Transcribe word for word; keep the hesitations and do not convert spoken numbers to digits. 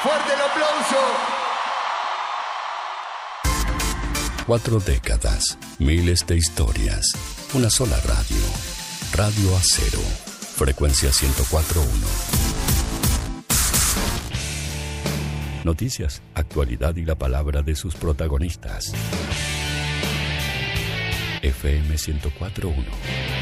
¡Fuerte el aplauso! Cuatro décadas, miles de historias, una sola radio. Radio Acero, frecuencia ciento cuatro punto uno. Noticias, actualidad y la palabra de sus protagonistas. F M ciento cuatro punto uno.